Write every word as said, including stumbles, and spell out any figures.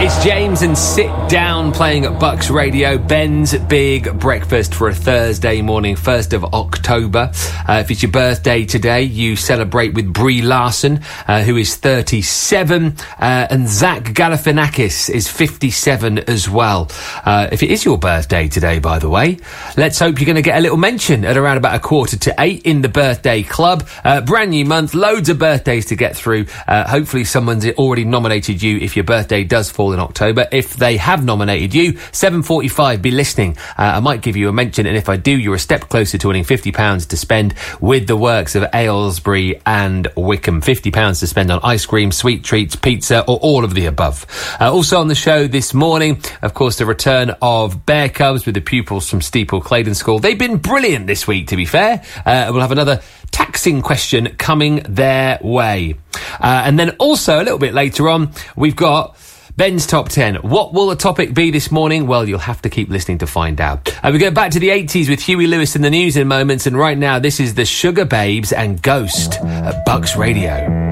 It's James and Sit Down playing at Bucks Radio. Ben's Big Breakfast for a Thursday morning, first of October. Uh, if it's your birthday today, you celebrate with Brie Larson, uh, who is thirty-seven, uh, and Zach Galifianakis is fifty-seven as well. Uh, if it is your birthday today, by the way, let's hope you're going to get a little mention at around about a quarter to eight in the birthday club. Uh, brand new month, loads of birthdays to get through. Uh, hopefully someone's already nominated you if your birthday does fall in October. If they have nominated you, seven forty-five, be listening. Uh, I might give you a mention, and if I do, you're a step closer to winning fifty pounds to spend with the works of Aylesbury and Wickham. fifty pounds to spend on ice cream, sweet treats, pizza, or all of the above. Uh, also on the show this morning, of course, the return of Bear Cubs with the pupils from Steeple Claydon School. They've been brilliant this week, to be fair. Uh, we'll have another taxing question coming their way. Uh, and then also, a little bit later on, we've got Ben's Top ten. What will the topic be this morning? Well, you'll have to keep listening to find out. Uh, we go back to the eighties with Huey Lewis in the news in moments, and right now, this is the Sugar Babes and Ghost at Bucks Radio.